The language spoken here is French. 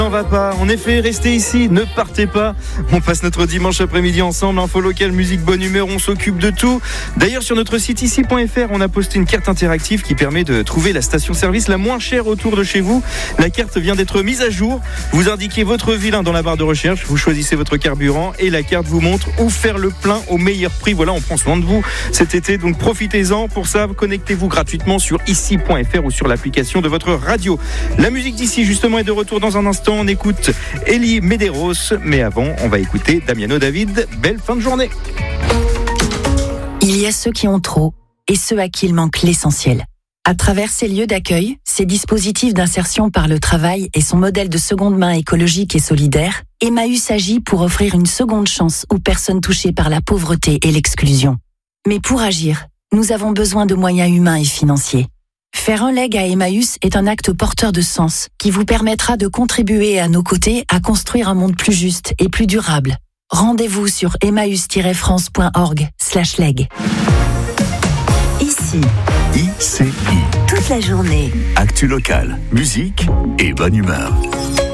On va pas, en effet, restez ici, ne partez pas. On passe notre dimanche après-midi ensemble, info locale, musique, bonne humeur, on s'occupe de tout. D'ailleurs, sur notre site ici.fr, on a posté une carte interactive qui permet de trouver la station-service la moins chère autour de chez vous. La carte vient d'être mise à jour. Vous indiquez votre ville dans la barre de recherche, vous choisissez votre carburant et la carte vous montre où faire le plein au meilleur prix. Voilà, on prend soin de vous cet été, donc profitez-en. Pour ça, connectez-vous gratuitement sur ici.fr ou sur l'application de votre radio. La musique d'ici, justement, est de retour dans un instant. On écoute Elie Medeiros, mais avant, on va écouter Damiano David. Belle fin de journée. Il y a ceux qui ont trop et ceux à qui il manque l'essentiel. À travers ces lieux d'accueil, ces dispositifs d'insertion par le travail et son modèle de seconde main écologique et solidaire, Emmaüs agit pour offrir une seconde chance aux personnes touchées par la pauvreté et l'exclusion. Mais pour agir, nous avons besoin de moyens humains et financiers. Faire un leg à Emmaüs est un acte porteur de sens qui vous permettra de contribuer à nos côtés à construire un monde plus juste et plus durable. Rendez-vous sur emmaüs-france.org/leg. Ici, ICI. toute la journée. Actu locale, musique et bonne humeur.